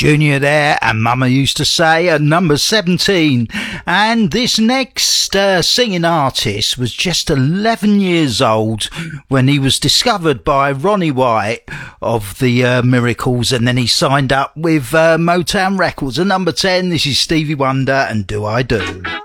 Junior there, and Mama used to say at number 17. And this next singing artist was just 11 years old when he was discovered by Ronnie White of the Miracles, and then he signed up with Motown Records. At number 10, this is Stevie Wonder and Do I Do.